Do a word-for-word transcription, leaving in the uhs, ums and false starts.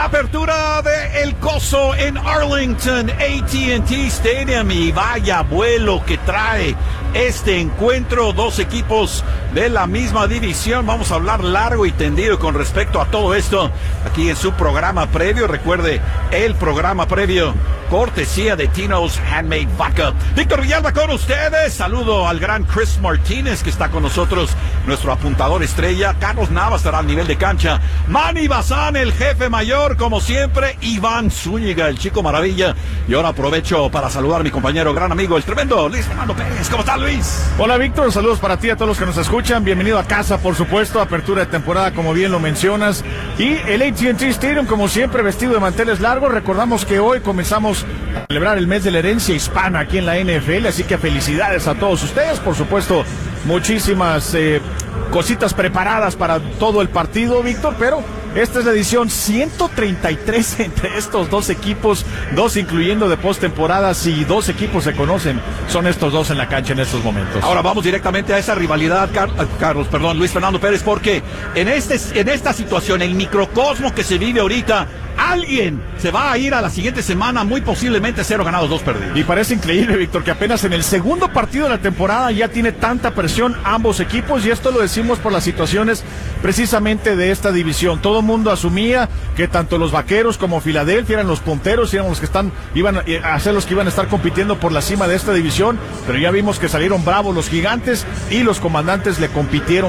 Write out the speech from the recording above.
apertura de El Coso en Arlington, A T and T Stadium, y vaya vuelo que trae este encuentro, dos equipos de la misma división. Vamos a hablar largo y tendido con respecto a todo esto aquí en su programa previo. Recuerde, el programa previo, cortesía de Tino's Handmade Vodka. Víctor Villalba con ustedes. Saludo al gran Chris Martínez, que está con nosotros, nuestro apuntador estrella. Carlos Navas estará al nivel de cancha. Manny Bazán, el jefe mayor, como siempre. Iván Zúñiga, el chico maravilla. Y ahora aprovecho para saludar a mi compañero, gran amigo, el tremendo Luis Fernando Pérez. ¿Cómo está, Luis? Hola, Víctor. Saludos para ti, a todos los que nos escuchan. Bienvenido a casa, por supuesto. Apertura de temporada, como bien lo mencionas. Y el A T and T Stadium, como siempre, vestido de manteles largos. Recordamos que hoy comenzamos a celebrar el mes de la herencia hispana aquí en la N F L, así que felicidades a todos ustedes. Por supuesto, muchísimas eh, cositas preparadas para todo el partido, Víctor, pero esta es la edición ciento treinta y tres entre estos dos equipos, dos incluyendo de postemporada. Si dos equipos se conocen, son estos dos en la cancha en estos momentos. Ahora vamos directamente a esa rivalidad, Car- Carlos, perdón, Luis Fernando Pérez, porque en, este, en esta situación, el microcosmo que se vive ahorita, alguien se va a ir a la siguiente semana muy posiblemente cero ganados, dos perdidos. Y parece increíble, Víctor, que apenas en el segundo partido de la temporada ya tiene tanta presión ambos equipos, y esto lo decimos por las situaciones precisamente de esta división. Todo el mundo asumía que tanto los Vaqueros como Filadelfia eran los punteros, y eran los que están, iban a ser los que iban a estar compitiendo por la cima de esta división, pero ya vimos que salieron bravos los Gigantes y los Comandantes le compitieron